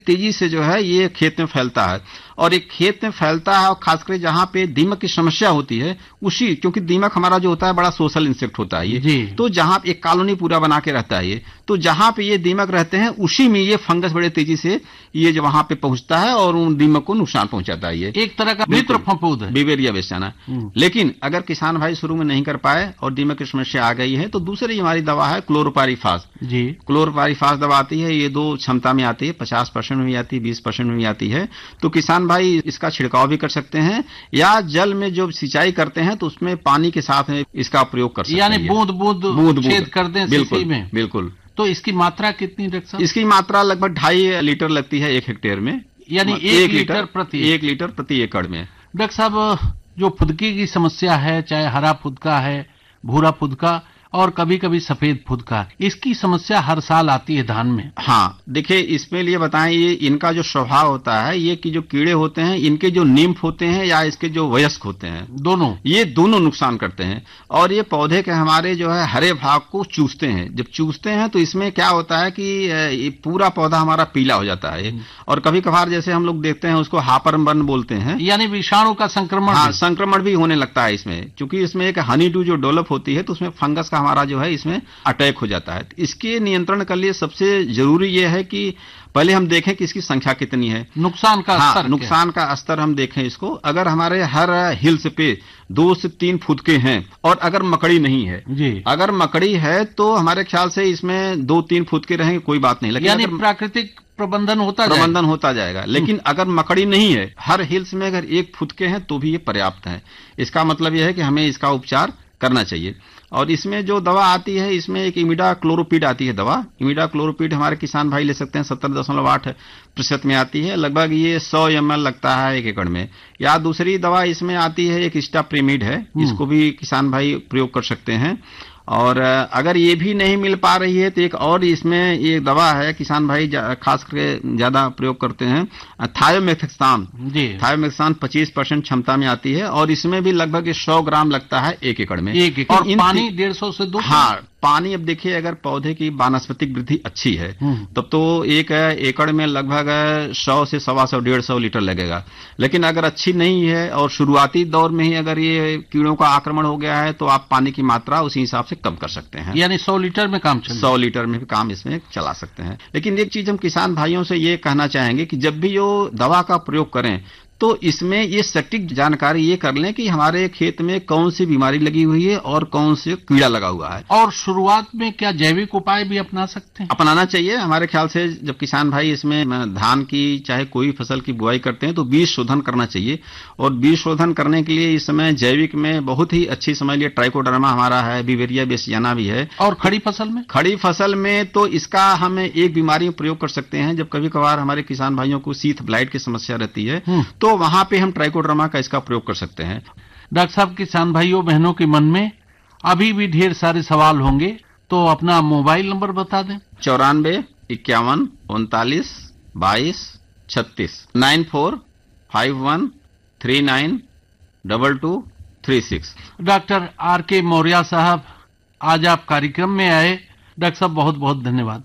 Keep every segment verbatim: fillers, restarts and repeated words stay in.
तेजी से जो है ये खेत में फैलता है, और एक खेत में फैलता है और खासकर जहां पे दीमक की समस्या होती है उसी, क्योंकि दीमक हमारा जो होता है बड़ा सोशल इंसेक्ट होता है ये, तो जहां एक कॉलोनी पूरा बना के रहता है ये, तो जहां पे ये दीमक रहते हैं उसी में ये फंगस बड़े तेजी से ये जो वहां पे पहुंचता है और उन दीमक को नुकसान पहुंचाता है। ये एक तरह का मित्र फफूंद है, बिवेरिया बेसियाना। लेकिन अगर किसान भाई शुरू में नहीं कर पाए और दीमक की समस्या आ गई है तो दूसरी हमारी दवा है क्लोरोपाइरीफास जी। क्लोरोपाइरीफास दवा आती है, ये दो क्षमता में आती है, पचास परसेंट में भी आती है, बीस परसेंट में भी आती है। तो किसान भाई इसका छिड़काव भी कर सकते हैं या जल में जो सिंचाई करते हैं तो उसमें पानी के साथ में इसका प्रयोग कर सकते हैं, यानी बूंद बूंद बूंद छेद कर दें। बिल्कुल में बिल्कुल। तो इसकी मात्रा कितनी डॉक्टर साहब? इसकी मात्रा लगभग ढाई लीटर लगती है एक हेक्टेयर में, यानी एक लीटर प्रति एक लीटर प्रति एकड़ में। डॉक्टर साहब जो फुदकी की समस्या है, चाहे हरा फुदका है, भूरा फुदका और कभी कभी सफेद फुदका, इसकी समस्या हर साल आती है धान में। हाँ देखिए, इसमें लिए बताएं, ये इनका जो स्वभाव होता है, ये कि जो कीड़े होते हैं इनके जो निम्फ होते हैं या इसके जो वयस्क होते हैं, दोनों ये दोनों नुकसान करते हैं और ये पौधे के हमारे जो है हरे भाग को चूसते हैं। जब चूसते हैं तो इसमें क्या होता है कि ये पूरा पौधा हमारा पीला हो जाता है और कभी कभार जैसे हम लोग देखते हैं उसको हापरबर्न बोलते हैं, यानी विषाणु का संक्रमण। हाँ, संक्रमण भी होने लगता है इसमें, क्योंकि इसमें एक हनी डू जो डेवलप होती है तो उसमें फंगस का हमारा जो है इसमें अटैक हो जाता है। इसके नियंत्रण के लिए सबसे जरूरी यह है कि पहले हम देखें कि इसकी संख्या कितनी है, नुकसान का हाँ, स्तर नुकसान का स्तर हम देखें इसको। अगर हमारे हर हिल्स पे दो से तीन फुदके हैं और अगर मकड़ी नहीं है जी, अगर मकड़ी है तो हमारे ख्याल से इसमें दो तीन फुदके रहेंगे, कोई बात नहीं, यानी प्राकृतिक प्रबंधन होता प्रबंधन होता जाएगा। लेकिन अगर मकड़ी नहीं है, हर हिल्स में अगर एक फुदके हैं तो भी ये पर्याप्त है। इसका मतलब यह है कि हमें इसका उपचार करना चाहिए। और इसमें जो दवा आती है, इसमें एक इमिडा क्लोरोपिड आती है दवा। इमिडा क्लोरोपिड हमारे किसान भाई ले सकते हैं, सत्तर दशमलव आठ प्रतिशत में आती है, लगभग ये सौ एम एल लगता है एक एकड़ में। या दूसरी दवा इसमें आती है, एक स्टाप्रीमिड है, इसको भी किसान भाई प्रयोग कर सकते हैं। और अगर ये भी नहीं मिल पा रही है तो एक और इसमें ये दवा है, किसान भाई खास करके ज्यादा प्रयोग करते हैं, थायोमेथक्सान जी। थायोमेथक्सान पच्चीस परसेंट क्षमता में आती है और इसमें भी लगभग सौ ग्राम लगता है एक एकड़ में, एक एकड़। और पानी डेढ़ सौ से दो हाँ पानी। अब देखिए, अगर पौधे की वानस्पतिक वृद्धि अच्छी है तब तो एक एकड़ में लगभग सौ से सवा सौ डेढ़ सौ लीटर लगेगा। लेकिन अगर अच्छी नहीं है और शुरुआती दौर में ही अगर ये कीड़ों का आक्रमण हो गया है तो आप पानी की मात्रा उसी हिसाब से कम कर सकते हैं, यानी सौ लीटर में काम सौ लीटर में भी काम इसमें चला सकते हैं। लेकिन एक चीज हम किसान भाइयों से ये कहना चाहेंगे कि जब भी वो दवा का प्रयोग करें तो इसमें ये सटीक जानकारी ये कर लें कि हमारे खेत में कौन सी बीमारी लगी हुई है और कौन सी कीड़ा लगा हुआ है। और शुरुआत में क्या जैविक उपाय भी अपना सकते हैं? अपनाना चाहिए हमारे ख्याल से। जब किसान भाई इसमें धान की चाहे कोई फसल की बुआई करते हैं तो बीज शोधन करना चाहिए, और बीज शोधन करने के लिए इस समय जैविक में बहुत ही अच्छी समझ लिया ट्राइकोडर्मा हमारा है, बिवेरिया बेसियाना भी है। और खड़ी फसल में खड़ी फसल में तो इसका हम एक बीमारी में प्रयोग कर सकते हैं। जब कभी कभार हमारे किसान भाइयों को शीथ ब्लाइट की समस्या रहती है तो तो वहां पे हम ट्राइकोडर्मा का इसका प्रयोग कर सकते हैं। डॉक्टर साहब, किसान भाइयों बहनों के मन में अभी भी ढेर सारे सवाल होंगे तो अपना मोबाइल नंबर बता दें। चौरानवे इक्यावन उनतालीस बाईस छत्तीस nine four five one three nine double two three six. Doctor R के मौर्य साहब, आज आप कार्यक्रम में आए, डॉक्टर साहब बहुत बहुत धन्यवाद।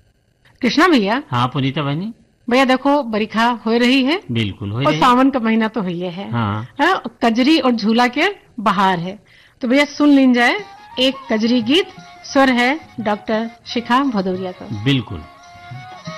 कृष्णा भैया। हाँ पुनीता बहनी। भैया देखो, बरिखा हो रही है, बिल्कुल हो और रही है। सावन का महीना तो हुई है। हाँ। हाँ, कजरी और झूला के बहार है, तो भैया सुन लीन जाए एक कजरी गीत। स्वर है डॉक्टर शिखा भदौरिया का। बिल्कुल।